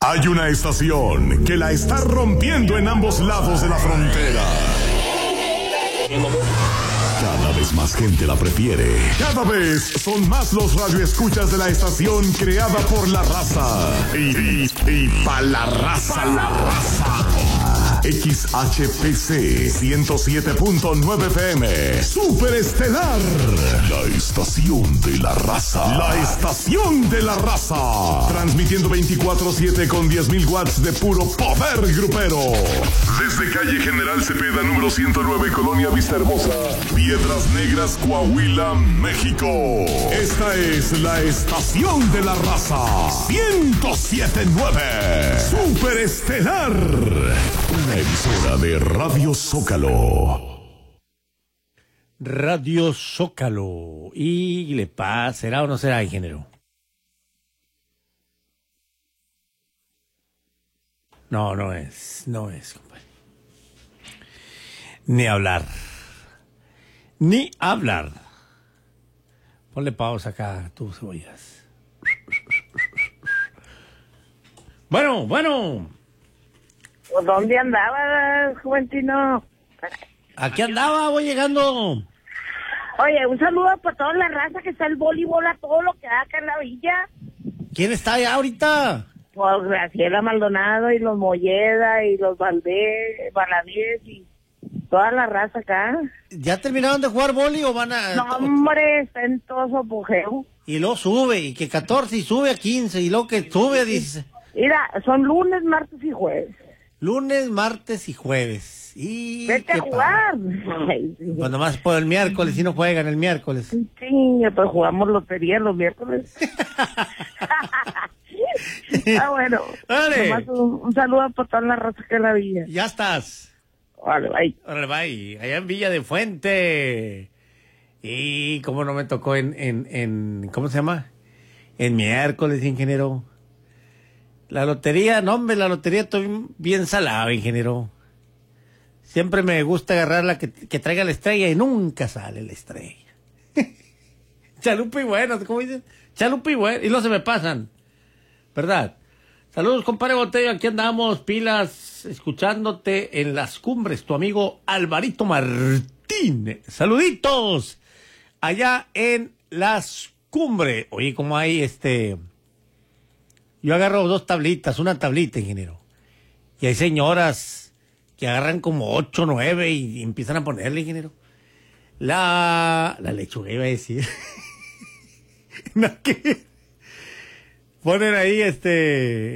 Hay una estación que la está rompiendo en ambos lados de la frontera. Cada vez más gente la prefiere. Cada vez son más los radioescuchas de la estación creada por la raza. Y pa' la raza. XHPC 107.9 FM. Super Estelar. La estación de la raza. La estación de la raza. Transmitiendo 24/7 con 10.000 watts de puro poder grupero. Desde calle General Cepeda, número 109, Colonia Vista Hermosa, Piedras Negras, Coahuila, México. Esta es la estación de la raza. 107.9. Super Estelar. Una emisora de Radio Zócalo. Radio Zócalo. ¿Y le pasa? ¿Será o no será, ingeniero? No, no es, compadre. Ni hablar. Ponle pausa acá, tú, cebollas. Bueno. ¿Dónde andaba, Juventino? Aquí andaba, voy llegando. Oye, un saludo para toda la raza que está el voleibol, a todo lo que da acá en la villa. ¿Quién está allá ahorita? Pues Graciela Maldonado y los Molleda y los Valadez y toda la raza acá. ¿Ya terminaron de jugar voli o van a...? No, hombre, está en todo su apogeo. Y luego sube, y que 14 y sube a 15, y luego que sube a 16. Mira, son lunes, martes y jueves. Lunes, martes y jueves. Y vete a jugar. Ay, sí. Pues nomás por el miércoles, si no juegan el miércoles. Sí, pues jugamos lotería los miércoles. Bueno. Dale. Nomás un saludo para toda la raza que la villa. Ya estás. Vale, bye. Órale, bye. Allá en Villa de Fuente. Y cómo no me tocó en ¿cómo se llama? En miércoles, ingeniero. La lotería, no, hombre, la lotería estoy bien salado, ingeniero. Siempre me gusta agarrar la que traiga la estrella y nunca sale la estrella. Chalupa y buenas, ¿cómo dicen? Chalupa y buenas, y no se me pasan, ¿verdad? Saludos, compadre Botello, aquí andamos, pilas, escuchándote en Las Cumbres, tu amigo Alvarito Martínez. Saluditos, allá en Las Cumbres. Oye, ¿cómo hay Yo agarro dos tablitas, una tablita, ingeniero. Y hay señoras que agarran como 8, 9 y empiezan a ponerle, ingeniero. La lechuga, iba a decir. No, ¿qué? Ponen ahí